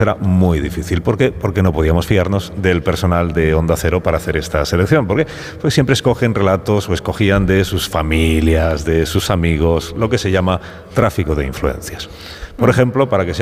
Era muy difícil. ¿Por qué? Porque no podíamos fiarnos del personal de Onda Cero para hacer esta selección. ¿Por qué? Pues siempre escogen relatos o escogían de sus familias, de sus amigos, lo que se llama tráfico de influencias. Por ejemplo, para que sea